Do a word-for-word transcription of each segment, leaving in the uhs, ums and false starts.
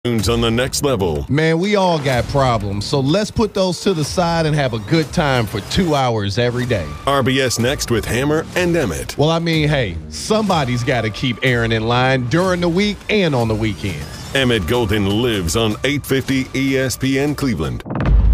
On the next level. Man, we all got problems, so let's put those to the side and have a good time for two hours every day. R B S Next with Hammer and Emmett. Well, I mean, hey, somebody's got to keep Aaron in line during the week and on the weekends. Emmett Golden lives on eight fifty E S P N Cleveland.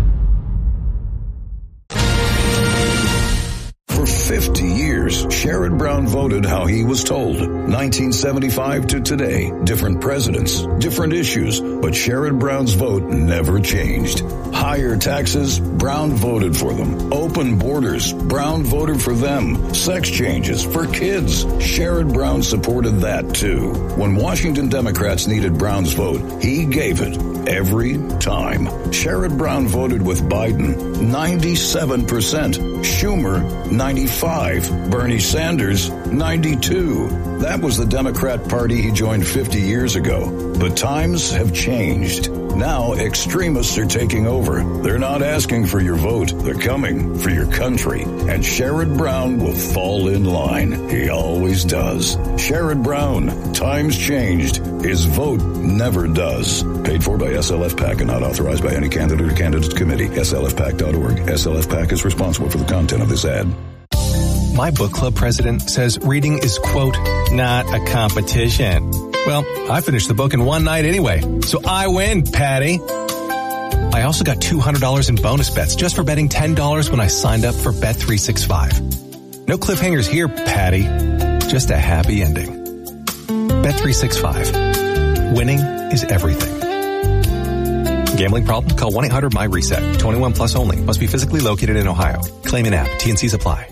For fifty years, Sherrod Brown voted how he was told. nineteen seventy-five to today, different presidents, different issues, but Sherrod Brown's vote never changed. Higher taxes, Brown voted for them. Open borders, Brown voted for them. Sex changes for kids, Sherrod Brown supported that too. When Washington Democrats needed Brown's vote, he gave it every time. Sherrod Brown voted with Biden, ninety-seven percent. Schumer, ninety-five. Bernie Sanders, ninety-two. That was the Democrat Party he joined fifty years ago. But times have changed. Now extremists are taking over. They're not asking for your vote. They're coming for your country. And Sherrod Brown will fall in line. He always does. Sherrod Brown, times changed. His vote never does. Paid for by S L F PAC and not authorized by any candidate or candidates committee. S L F PAC dot org. S L F PAC is responsible for the content of this ad. My book club president says reading is, quote, not a competition. Well, I finished the book in one night anyway, so I win, Patty. I also got two hundred dollars in bonus bets just for betting ten dollars when I signed up for Bet three sixty-five. No cliffhangers here, Patty. Just a happy ending. Bet three sixty-five. Winning is everything. Gambling problem? Call one eight hundred my reset. twenty-one plus only. Must be physically located in Ohio. Claim in app. T and C's apply.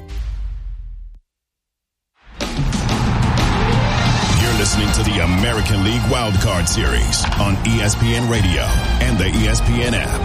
Listening to the American League Wildcard Series on E S P N Radio and the E S P N app.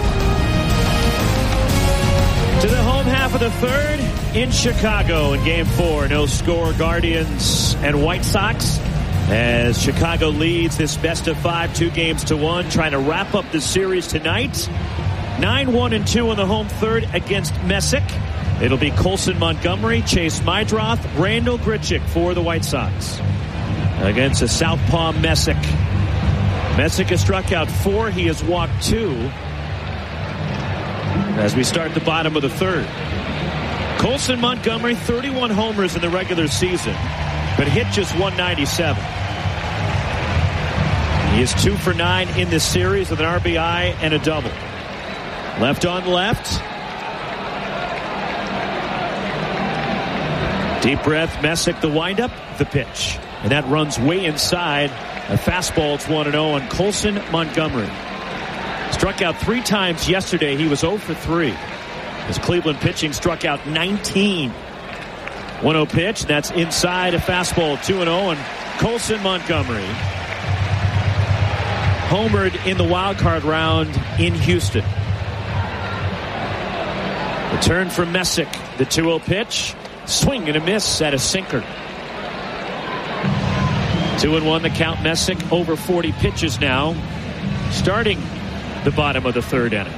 To the home half of the third in Chicago in Game four. No score, Guardians and White Sox. As Chicago leads this best of five, two games to one, trying to wrap up the series tonight. nine one and two in the home third against Messick. It'll be Colson Montgomery, Chase Mydroth, Randall Grichuk for the White Sox. Against a southpaw Messick. Messick has struck out four. He has walked two. As we start the bottom of the third. Colson Montgomery, thirty-one homers in the regular season, but hit just one ninety-seven. He is two for nine in this series with an R B I and a double. Left on left. Deep breath, Messick, the windup, the pitch. And that runs way inside. A fastball, it's one and oh on Colson Montgomery. Struck out three times yesterday. He was oh for three. His Cleveland pitching struck out nineteen. one oh pitch, and that's inside a fastball, two and oh on Colson Montgomery. Homered in the wild card round in Houston. The turn from Messick. The two oh pitch. Swing and a miss at a sinker. Two and one the count. Messick over forty pitches now, starting the bottom of the third inning.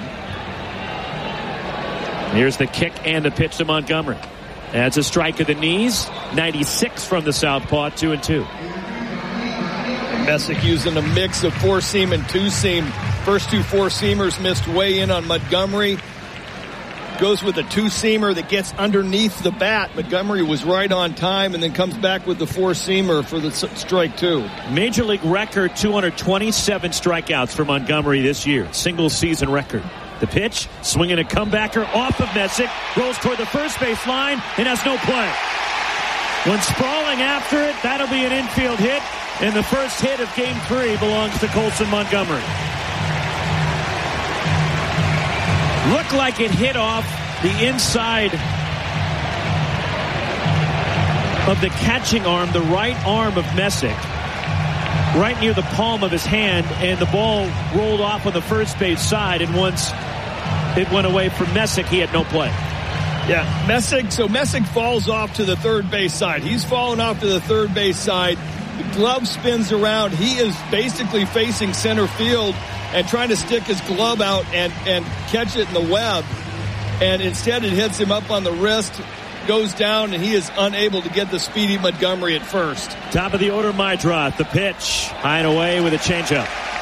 Here's the kick and the pitch to Montgomery. That's a strike of the knees. ninety-six from the southpaw. Two and two. Messick using a mix of four seam and two seam. First two four seamers missed way in on Montgomery. Goes with a two-seamer that gets underneath the bat. Montgomery was right on time and then comes back with the four-seamer for the strike two. Major League record, two hundred twenty-seven strikeouts for Montgomery this year. Single season record. The pitch, swinging a comebacker off of Messick. Rolls toward the first base line and has no play. When sprawling after it, that'll be an infield hit. And the first hit of game three belongs to Colson Montgomery. Looked like it hit off the inside of the catching arm, the right arm of Messick, right near the palm of his hand, and the ball rolled off on the first base side, and once it went away from Messick, he had no play. Yeah, Messick, so Messick falls off to the third base side. He's fallen off to the third base side. The glove spins around. He is basically facing center field and trying to stick his glove out and, and catch it in the web. And instead it hits him up on the wrist, goes down, and he is unable to get the speedy Montgomery at first. Top of the order, Mydroth. The pitch, high and away with a changeup.